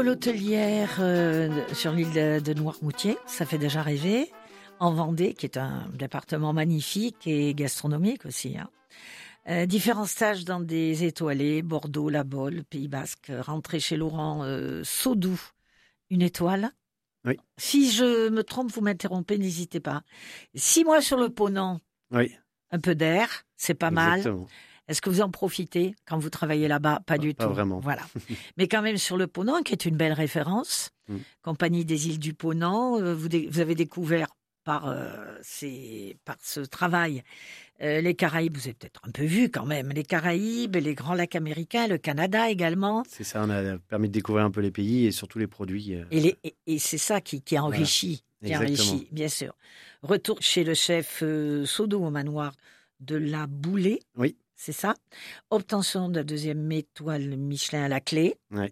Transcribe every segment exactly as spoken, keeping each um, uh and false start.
L'hôtelière euh, sur l'île de, de Noirmoutier, ça fait déjà rêver. En Vendée, qui est un département magnifique et gastronomique aussi. Hein. Euh, différents stages dans des étoilés, Bordeaux, La Baule, Pays Basque, rentrée chez Laurent euh, Sodou, une étoile. Oui. Si je me trompe, vous m'interrompez, n'hésitez pas. Six mois sur le Ponant, Oui. un peu d'air, c'est pas Exactement. mal. Est-ce que vous en profitez quand vous travaillez là-bas? Pas, pas du pas tout. Vraiment. Voilà. Mais quand même sur le Ponant, qui est une belle référence, mm. Compagnie des îles du Ponant, euh, vous, dé- vous avez découvert par, euh, ces, par ce travail euh, les Caraïbes. Vous avez peut-être un peu vu quand même les Caraïbes, les grands lacs américains, le Canada également. C'est ça, on a permis de découvrir un peu les pays et surtout les produits. Euh... Et, les, et, et c'est ça qui, qui enrichit, voilà. qui enrichit, bien sûr. Retour chez le chef euh, Sodou au manoir de la Boulée. Oui. C'est ça. Obtention de la deuxième étoile Michelin à la clé. Oui.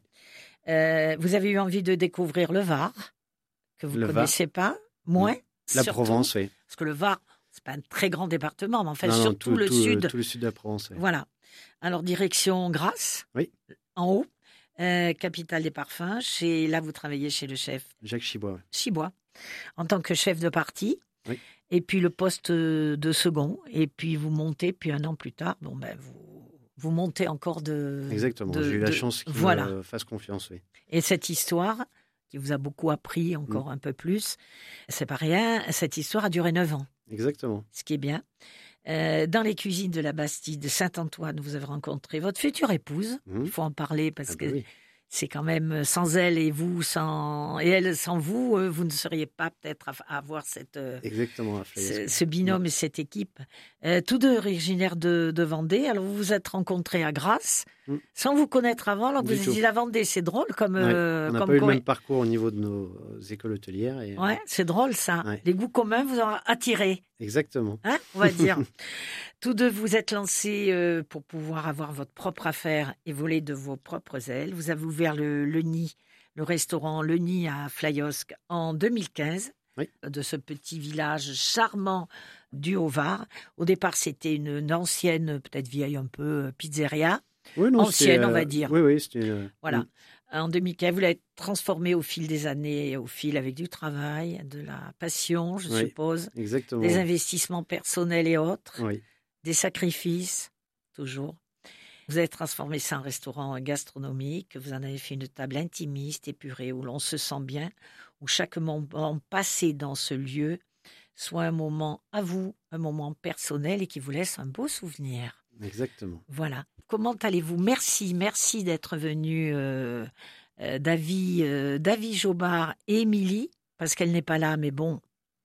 Euh, vous avez eu envie de découvrir le Var, que vous ne connaissez pas, moins. La surtout, Provence, oui. Parce que le Var, c'est pas un très grand département, mais en fait, non, non, surtout tout, le tout, sud. Tout le sud de la Provence, oui. Voilà. Alors, direction Grasse, oui. en haut, euh, capitale des parfums. Chez, là, vous travaillez chez le chef Jacques Chibois. Oui. Chibois, en tant que chef de partie. Oui. Et puis le poste de second, et puis vous montez, puis un an plus tard, bon ben vous, vous montez encore de... Exactement, de, j'ai eu de, la chance qu'il voilà. me fasse confiance, oui. Et cette histoire, qui vous a beaucoup appris encore mmh. un peu plus, c'est pas rien, cette histoire a duré neuf ans. Exactement. Ce qui est bien. Euh, dans les cuisines de la Bastille de Saint-Antoine, vous avez rencontré votre future épouse, mmh. il faut en parler parce ah que... Ben oui. C'est quand même sans elle et vous sans et elle sans vous, euh, vous ne seriez pas peut-être à, à avoir cette euh, exactement ce, ce binôme ouais. et cette équipe. Euh, tous deux originaires de, de Vendée. Alors vous vous êtes rencontrés à Grasse, mm. sans vous connaître avant. Alors vous avez dit la Vendée, c'est drôle comme. Ouais. Euh, on n'a comme pas eu co- le même parcours au niveau de nos écoles hôtelières. Et... Ouais, c'est drôle ça. Ouais. Les goûts communs vous ont attiré. Exactement. Hein, on va dire. Tous deux vous êtes lancés euh, pour pouvoir avoir votre propre affaire et voler de vos propres ailes. Vous avez ouvert le, le Nid, le restaurant Le Nid à Flyosque en deux mille quinze, oui. de ce petit village charmant du Haut-Var. Au départ, c'était une, une ancienne, peut-être vieille un peu, pizzeria. Oui, non, ancienne, euh, on va dire. Oui, oui, c'était... Euh, voilà. Oui. En deux mille quinze, vous l'avez transformé au fil des années, au fil avec du travail, de la passion, je oui, suppose. Exactement. Des investissements personnels et autres. Oui. Des sacrifices, toujours. Vous avez transformé ça en restaurant gastronomique, vous en avez fait une table intimiste, épurée, où l'on se sent bien, où chaque moment passé dans ce lieu soit un moment à vous, un moment personnel et qui vous laisse un beau souvenir. Exactement. Voilà. Comment allez-vous? Merci, merci d'être venu, euh, euh, Davy, euh, Davy Jobard et Émilie, parce qu'elle n'est pas là, mais bon,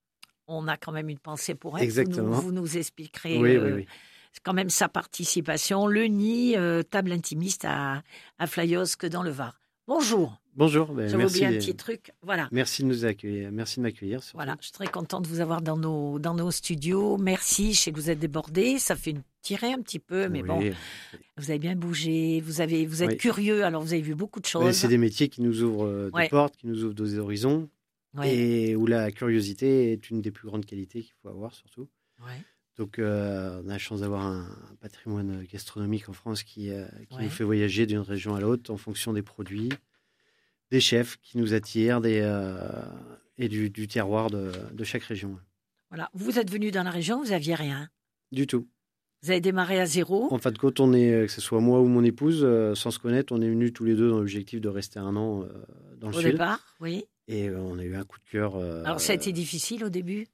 on a quand même une pensée pour elle. Exactement. Vous nous, vous nous expliquerez oui, euh, oui, oui. quand même sa participation. Le Nid, euh, table intimiste à, à Flyosque dans le Var. Bonjour. Bonjour. Ben, J'avais merci oublié un des... petit truc. Voilà. Merci de nous accueillir. Merci de m'accueillir. Surtout. Voilà. Je suis très contente de vous avoir dans nos, dans nos studios. Merci. Je sais que vous êtes débordés. Ça fait une tirée un petit peu, mais oui. bon. Vous avez bien bougé. Vous, avez, vous êtes oui. curieux. Alors, vous avez vu beaucoup de choses. Ben, c'est des métiers qui nous ouvrent euh, des ouais. portes, qui nous ouvrent des horizons. Ouais. Et où la curiosité est une des plus grandes qualités qu'il faut avoir, surtout. Ouais. Donc, euh, on a la chance d'avoir un, un patrimoine gastronomique en France qui, euh, qui ouais. nous fait voyager d'une région à l'autre en fonction des produits, des chefs qui nous attirent des, euh, et du, du terroir de, de chaque région. Voilà. Vous êtes venu dans la région, vous n'aviez rien. Du tout. Vous avez démarré à zéro. En fin de compte, on est, que ce soit moi ou mon épouse, euh, sans se connaître, on est venus tous les deux dans l'objectif de rester un an euh, dans le Au sud. Au départ, oui. Et euh, on a eu un coup de cœur. Euh, Alors, ça a été difficile au début?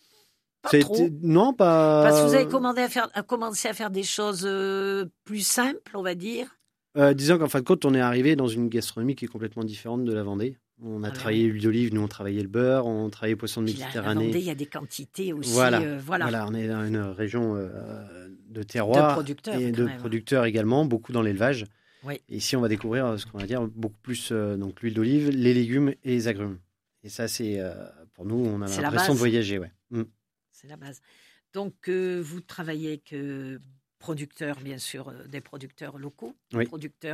Pas ça trop. Été... Non, pas. Parce que vous avez commandé à faire, à commencé à faire des choses euh, plus simples, on va dire. Euh, disons qu'en fin de compte, on est arrivé dans une gastronomie qui est complètement différente de la Vendée. On a Alors, travaillé l'huile d'olive, nous on travaillait le beurre, on travaillait poisson de Méditerranée. La Vendée, il y a des quantités aussi. Voilà, euh, voilà. voilà on est dans une région euh, de terroir. De producteurs. Et de même. producteurs également, beaucoup dans l'élevage. Oui. Et ici, on va découvrir ce qu'on va dire beaucoup plus euh, donc l'huile d'olive, les légumes et les agrumes. Et ça, c'est euh, pour nous, on a c'est l'impression de voyager. Ouais. Mm. C'est la base. Donc, euh, vous travaillez avec euh, producteurs, bien sûr, euh, des producteurs locaux, oui. producteurs